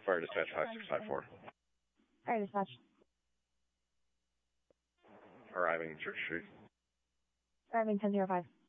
Fire dispatch 5654. Fire dispatch. Arriving Church Street. Arriving 1005.